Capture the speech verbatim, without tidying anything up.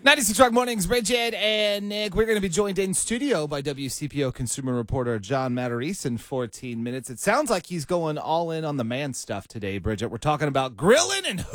ninety-six Rock Mornings, Bridget and Nick. We're going to be joined in studio by W C P O consumer reporter John Matarese in fourteen minutes. It sounds like he's going all in on the man stuff today, Bridget. We're talking about grilling and